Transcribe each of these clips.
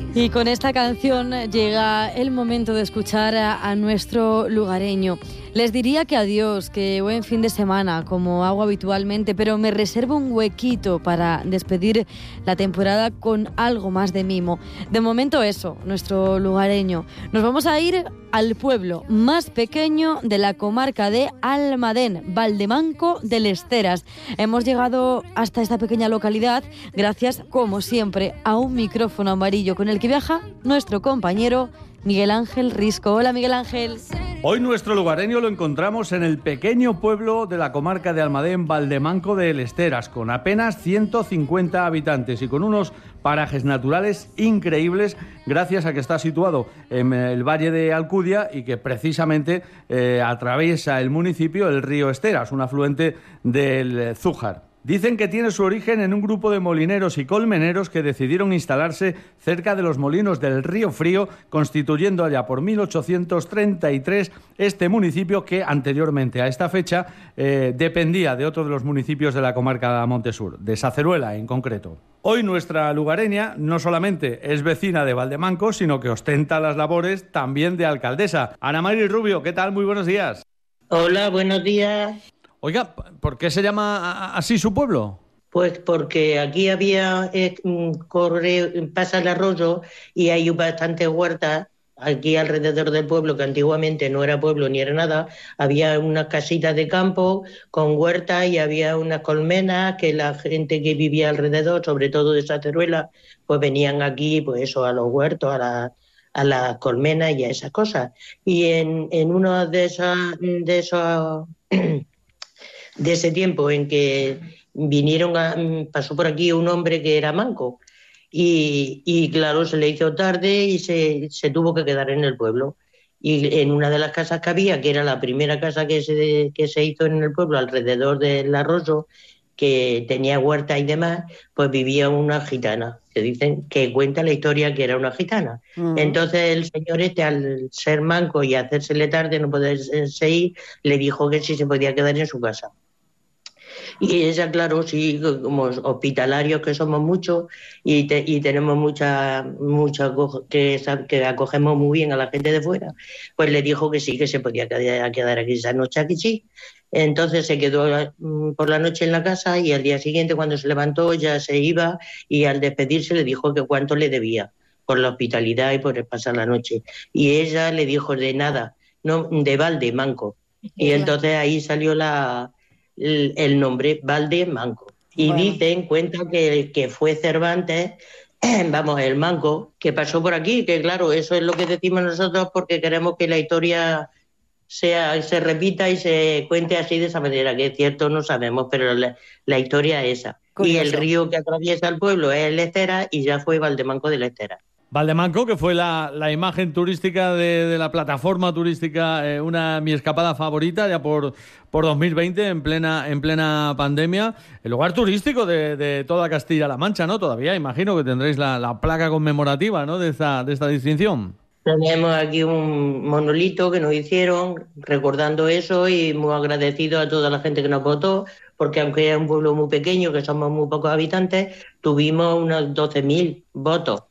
Y con esta canción llega el momento de escuchar a nuestro lugareño. Les diría que adiós, que buen fin de semana, como hago habitualmente, pero me reservo un huequito para despedir la temporada con algo más de mimo. De momento eso, nuestro lugareño. Nos vamos a ir al pueblo más pequeño de la comarca de Almadén, Valdemanco de Lesteras. Hemos llegado hasta esta pequeña localidad gracias, como siempre, a un micrófono amarillo con el que viaja nuestro compañero Miguel Ángel Risco. Hola, Miguel Ángel. Hoy nuestro lugareño lo encontramos en el pequeño pueblo de la comarca de Almadén, Valdemanco de Lesteras, con apenas 150 habitantes y con unos parajes naturales increíbles gracias a que está situado en el valle de Alcudia y que precisamente atraviesa el municipio el río Esteras, un afluente del Zújar. Dicen que tiene su origen en un grupo de molineros y colmeneros que decidieron instalarse cerca de los molinos del Río Frío, constituyendo allá por 1833 este municipio que anteriormente a esta fecha dependía de otro de los municipios de la comarca Montesur, de Saceruela en concreto. Hoy nuestra lugareña no solamente es vecina de Valdemanco, sino que ostenta las labores también de alcaldesa. Ana Mari Rubio, ¿qué tal? Muy buenos días. Hola, buenos días. Oiga, ¿por qué se llama así su pueblo? Pues porque aquí había, pasa el arroyo y hay bastantes huertas aquí alrededor del pueblo, que antiguamente no era pueblo ni era nada. Había unas casitas de campo con huertas y había unas colmenas que la gente que vivía alrededor, sobre todo de Saceruela, pues venían aquí, pues eso, a los huertos, a las colmenas y a esas cosas. Y en uno de esos de ese tiempo en que pasó por aquí un hombre que era manco y claro, se le hizo tarde y se tuvo que quedar en el pueblo. Y en una de las casas que había, que era la primera casa que se hizo en el pueblo alrededor del arroyo, que tenía huerta y demás, pues vivía una gitana, que dicen que cuenta la historia que era una gitana. Uh-huh. Entonces el señor al ser manco y hacérsele tarde, no poderse ir, le dijo que sí se podía quedar en su casa. Y ella, claro, sí, como hospitalarios que somos muchos y tenemos mucha que acogemos muy bien a la gente de fuera, pues le dijo que sí, que se podía quedar aquí esa noche, aquí sí. Entonces se quedó por la noche en la casa y al día siguiente, cuando se levantó, ya se iba y al despedirse le dijo que cuánto le debía por la hospitalidad y por pasar la noche. Y ella le dijo de nada, no, de Valdemanco. Y entonces ahí salió el nombre Valdemanco. Y bueno, cuentan que fue Cervantes, el manco, que pasó por aquí, que claro, eso es lo que decimos nosotros porque queremos que la historia se repita y se cuente así de esa manera, que es cierto, no sabemos, pero la historia es esa. Curioso. Y el río que atraviesa el pueblo es el Estera y ya fue Valdemanco de la Estera. Valdemanco, que fue la imagen turística de la plataforma turística, mi escapada favorita ya por 2020, en plena pandemia. El lugar turístico de toda Castilla-La Mancha, ¿no? Todavía imagino que tendréis la placa conmemorativa, ¿no? de esta distinción. Tenemos aquí un monolito que nos hicieron recordando eso y muy agradecido a toda la gente que nos votó, porque aunque es un pueblo muy pequeño, que somos muy pocos habitantes, tuvimos unos 12.000 votos.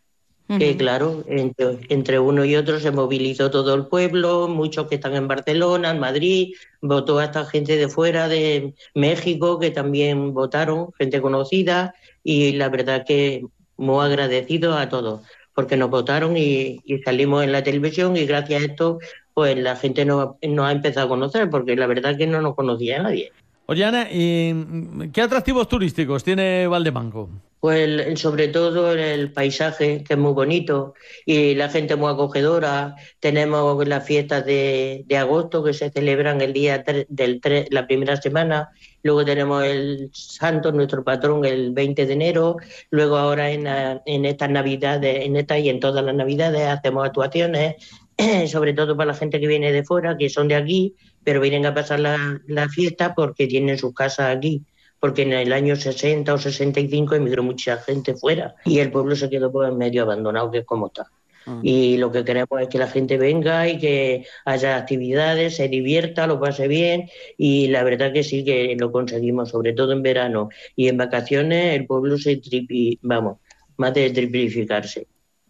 Que claro, entre uno y otro se movilizó todo el pueblo, muchos que están en Barcelona, en Madrid, votó a esta gente de fuera, de México, que también votaron, gente conocida, y la verdad que muy agradecidos a todos, porque nos votaron y salimos en la televisión y gracias a esto pues la gente nos ha empezado a conocer, porque la verdad que no nos conocía nadie. Oye, Ana, ¿y qué atractivos turísticos tiene Valdemanco? Pues sobre todo el paisaje, que es muy bonito, y la gente muy acogedora. Tenemos las fiestas de agosto que se celebran el día 3, la primera semana. Luego tenemos el santo, nuestro patrón, el 20 de enero. Luego ahora en estas navidades, en esta y en todas las navidades hacemos actuaciones, sobre todo para la gente que viene de fuera, que son de aquí, pero vienen a pasar la fiesta porque tienen sus casas aquí. Porque en el año 60 o 65 emigró mucha gente fuera y el pueblo se quedó pues medio abandonado, que es como está. Y lo que queremos es que la gente venga y que haya actividades, se divierta, lo pase bien, y la verdad que sí que lo conseguimos, sobre todo en verano y en vacaciones el pueblo más de triplificarse.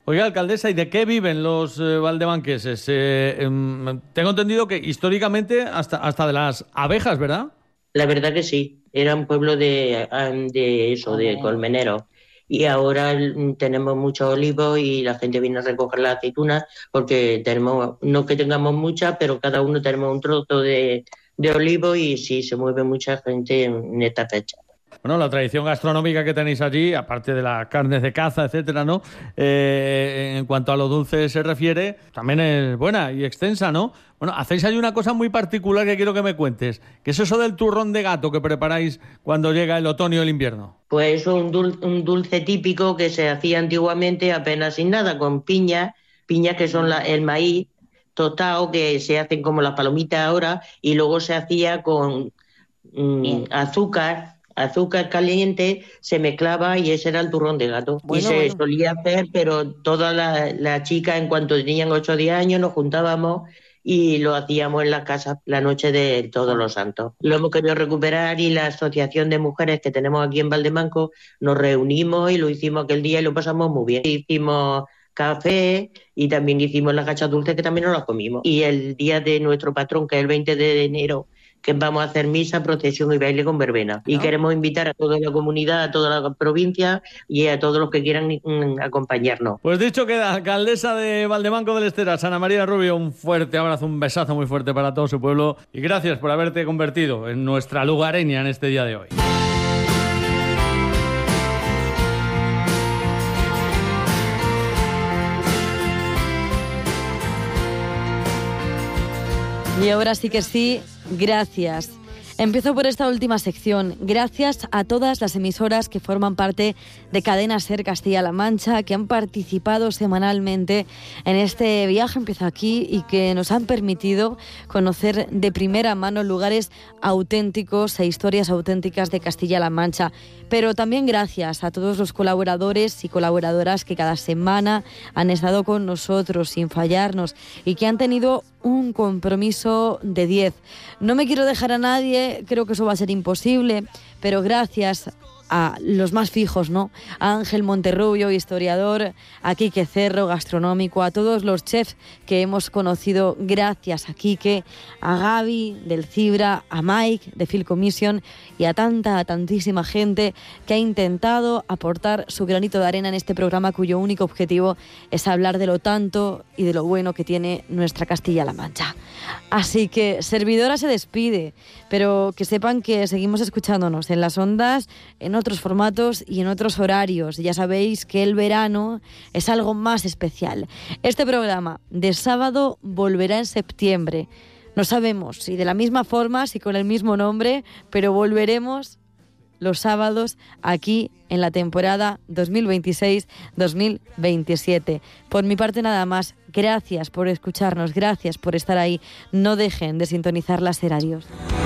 Oiga, alcaldesa, ¿y de qué viven los valdebanqueses? Tengo entendido que históricamente hasta de las abejas, ¿verdad? La verdad que sí, era un pueblo de colmeneros. Y ahora tenemos muchos olivos y la gente viene a recoger las aceitunas porque no que tengamos muchas, pero cada uno tenemos un trozo de olivo y sí, se mueve mucha gente en esta fecha. Bueno, la tradición gastronómica que tenéis allí, aparte de las carnes de caza, etcétera, ¿no? En cuanto a lo dulce se refiere, también es buena y extensa, ¿no? Bueno, hacéis ahí una cosa muy particular que quiero que me cuentes, que es eso del turrón de gato que preparáis cuando llega el otoño o el invierno. Pues eso es un dulce típico que se hacía antiguamente apenas sin nada, con piñas que son el maíz tostado, que se hacen como las palomitas ahora, y luego se hacía con azúcar caliente, se mezclaba y ese era el turrón de gato. Bueno, y se solía hacer, pero todas las chicas, en cuanto tenían 8 o 10 años, nos juntábamos y lo hacíamos en la casa la noche de Todos los Santos. Lo hemos querido recuperar y la asociación de mujeres que tenemos aquí en Valdemanco nos reunimos y lo hicimos aquel día y lo pasamos muy bien. Hicimos café y también hicimos las gachas dulces que también nos las comimos. Y el día de nuestro patrón, que es el 20 de enero, que vamos a hacer misa, procesión y baile con verbena. Y queremos invitar a toda la comunidad, a toda la provincia y a todos los que quieran acompañarnos. Pues dicho queda, alcaldesa de Valdemanco del Esteras, Ana María Rubio, un fuerte abrazo, un besazo muy fuerte para todo su pueblo y gracias por haberte convertido en nuestra lugareña en este día de hoy. Y ahora sí que sí, gracias. Empiezo por esta última sección. Gracias a todas las emisoras que forman parte de Cadena SER Castilla-La Mancha, que han participado semanalmente en este viaje, empieza aquí, y que nos han permitido conocer de primera mano lugares auténticos e historias auténticas de Castilla-La Mancha. Pero también gracias a todos los colaboradores y colaboradoras que cada semana han estado con nosotros sin fallarnos y que han tenido un compromiso de 10. No me quiero dejar a nadie, creo que eso va a ser imposible, pero gracias a los más fijos, ¿no? A Ángel Monterrubio, historiador, a Quique Cerro, gastronómico, a todos los chefs que hemos conocido gracias a Quique, a Gaby del Cibra, a Mike de Field Commission y a tantísima gente que ha intentado aportar su granito de arena en este programa cuyo único objetivo es hablar de lo tanto y de lo bueno que tiene nuestra Castilla-La Mancha. Así que servidora se despide, pero que sepan que seguimos escuchándonos en las ondas, en otros formatos y en otros horarios. Ya sabéis que el verano es algo más especial. Este programa de sábado volverá en septiembre. No sabemos si de la misma forma, si con el mismo nombre, pero volveremos los sábados aquí en la temporada 2026-2027. Por mi parte nada más. Gracias por escucharnos, gracias por estar ahí. No dejen de sintonizar las SER. Adiós.